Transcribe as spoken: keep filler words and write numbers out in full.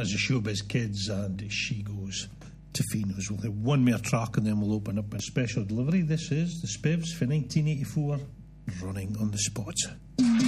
That's the Showbiz Kids, and She Goes to Finos. We'll have one more track and then we'll open up a special delivery. This is the Spivs for nineteen eighty-four, Running on the Spot.